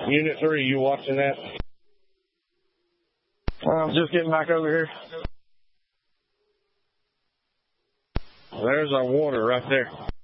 Unit 3, you watching that? I'm just getting back over here. There's our water right there.